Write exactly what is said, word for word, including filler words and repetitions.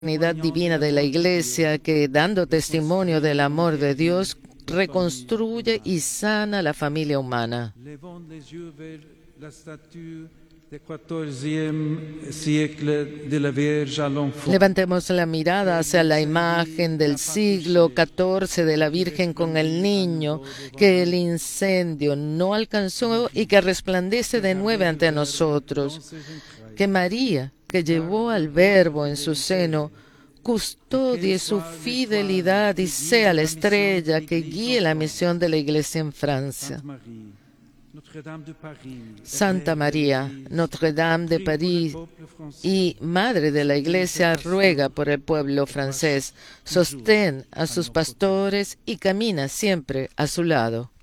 Unidad divina de la Iglesia que, dando testimonio del amor de Dios, reconstruye y sana la familia humana. Levons les yeux vers la statue du quatorzième siècle de la Vierge à l'enfant. Levantemos la mirada hacia la imagen del siglo catorce de la Virgen con el niño que el incendio no alcanzó y que resplandece de nuevo ante nosotros. Que María, que llevó al Verbo en su seno, custodie su fidelidad y sea la estrella que guíe la misión de la Iglesia en Francia. Santa María, Notre-Dame de París y Madre de la Iglesia, ruega por el pueblo francés, sostén a sus pastores y camina siempre a su lado.